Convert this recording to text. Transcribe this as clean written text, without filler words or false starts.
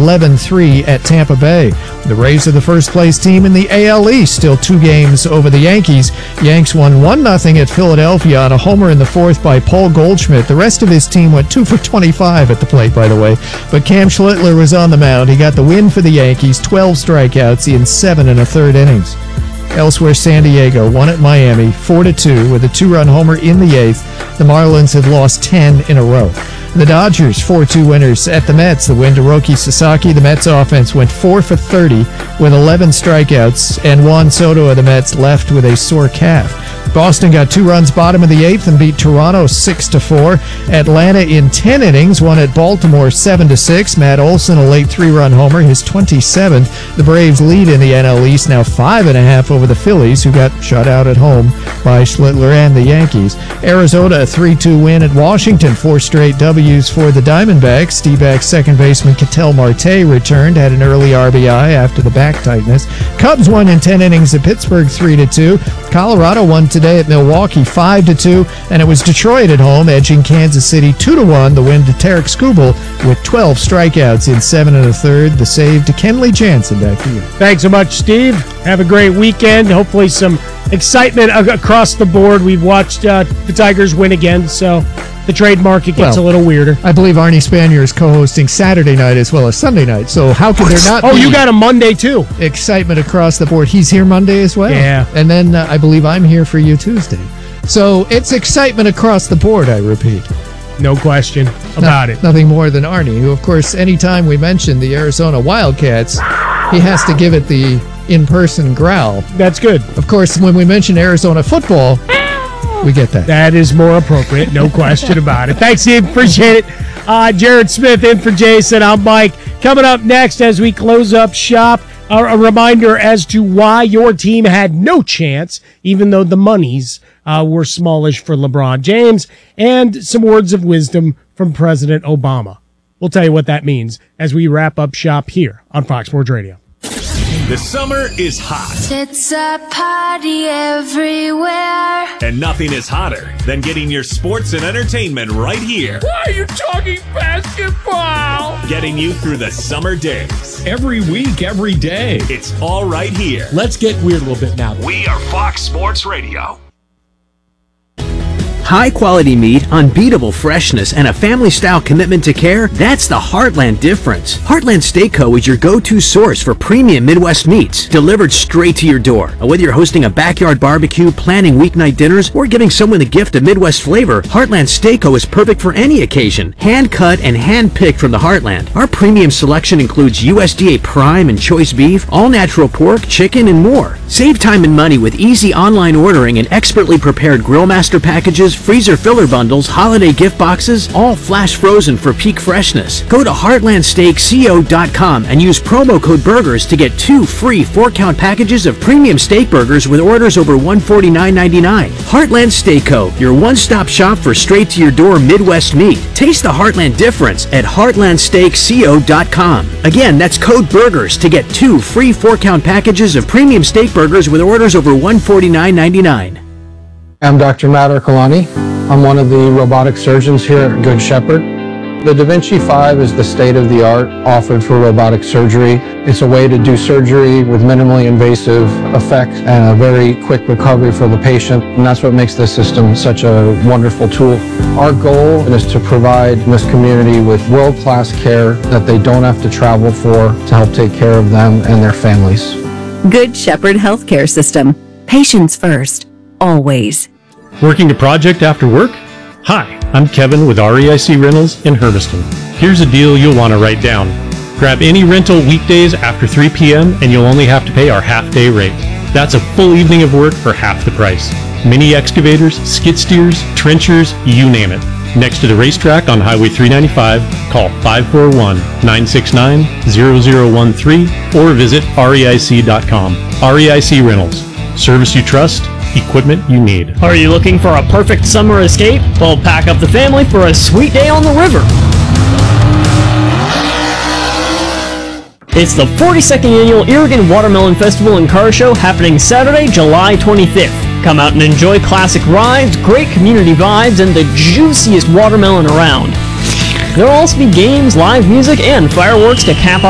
11-3 at Tampa Bay. The Rays are the first-place team in the AL East, still 2 games over the Yankees. Yanks won 1-0 at Philadelphia on a homer in the 4th by Paul Goldschmidt. The rest of his team went 2 for 25 at the plate, by the way. But Cam Schlittler was on the mound. He got the win for the Yankees, 12 strikeouts in 7 1/3 innings. Elsewhere, San Diego won at Miami 4-2 with a 2-run homer in the 8th. The Marlins have lost 10 in a row. The Dodgers 4-2 winners at the Mets. The win to Roki Sasaki. The Mets offense went 4 for 30 with 11 strikeouts, and Juan Soto of the Mets left with a sore calf. Boston got 2 runs bottom of the 8th and beat Toronto 6-4. Atlanta in 10 innings won at Baltimore 7-6. Matt Olson, a late 3-run homer, his 27th. The Braves lead in the NL East, now 5.5 over the Phillies, who got shut out at home by Schlittler and the Yankees. Arizona, a 3-2 win at Washington, 4 straight W's for the Diamondbacks. D-back second baseman Ketel Marte returned, had an early RBI after the back tightness. Cubs won in 10 innings at Pittsburgh 3-2. Colorado won today at Milwaukee 5-2, and it was Detroit at home edging Kansas City 2-1. The win to Tarek Skubal with 12 strikeouts in 7 1/3. The save to Kenley Jansen. Back to you. Thanks so much, Steve. Have a great weekend. Hopefully some excitement across the board. We've watched the Tigers win again, so the trade market gets a little weirder. I believe Arnie Spanier is co-hosting Saturday night as well as Sunday night, so how could there not be... Oh, you got a Monday, too. Excitement across the board. He's here Monday as well. Yeah. And then I believe I'm here for you Tuesday. So it's excitement across the board, I repeat. No question about it. Nothing more than Arnie, who, of course, anytime we mention the Arizona Wildcats, he has to give it the in-person growl. That's good. Of course, when we mention Arizona football, we get that. That is more appropriate, no question about it. Thanks, Steve. Appreciate it. Jared Smith in for Jason. I'm Mike. Coming up next as we close up shop, a reminder as to why your team had no chance, even though the monies were smallish for LeBron James, and some words of wisdom from President Obama. We'll tell you what that means as we wrap up shop here on Fox Sports Radio. The summer is hot. It's a party everywhere. And nothing is hotter than getting your sports and entertainment right here. Why are you talking basketball? Getting you through the summer days. Every week, every day. It's all right here. Let's get weird a little bit now. We are Fox Sports Radio. High-quality meat, unbeatable freshness, and a family-style commitment to care, that's the Heartland difference. Heartland Steak Co. is your go-to source for premium Midwest meats, delivered straight to your door. Whether you're hosting a backyard barbecue, planning weeknight dinners, or giving someone a gift of Midwest flavor, Heartland Steak Co. is perfect for any occasion. Hand-cut and hand-picked from the Heartland. Our premium selection includes USDA prime and choice beef, all-natural pork, chicken, and more. Save time and money with easy online ordering and expertly prepared Grill Master packages, freezer filler bundles, holiday gift boxes, all flash frozen for peak freshness. Go to heartlandsteakco.com and use promo code BURGERS to get 2 free 4-count packages of premium steak burgers with orders over $149.99. Heartland Steak Co., your one-stop shop for straight-to-your-door Midwest meat. Taste the Heartland difference at heartlandsteakco.com. Again, that's code BURGERS to get 2 free 4-count packages of premium steak burgers with orders over $149.99. I'm Dr. Matt Ercolani. I'm one of the robotic surgeons here at Good Shepherd. The Da Vinci 5 is the state-of-the-art offered for robotic surgery. It's a way to do surgery with minimally invasive effects and a very quick recovery for the patient, and that's what makes this system such a wonderful tool. Our goal is to provide this community with world-class care that they don't have to travel for to help take care of them and their families. Good Shepherd Healthcare System. Patients first. Always. Working a project after work? Hi, I'm Kevin with REIC Rentals in Hermiston. Here's a deal you'll want to write down. Grab any rental weekdays after 3 p.m. and you'll only have to pay our half-day rate. That's a full evening of work for half the price. Mini excavators, skid steers, trenchers, you name it. Next to the racetrack on Highway 395, call 541-969-0013 or visit reic.com. REIC Rentals. Service you trust, equipment you need. Are you looking for a perfect summer escape? Well, pack up the family for a sweet day on the river. It's the 42nd Annual Irrigan Watermelon Festival and Car Show happening Saturday, July 25th. Come out and enjoy classic rides, great community vibes, and the juiciest watermelon around. There will also be games, live music, and fireworks to cap off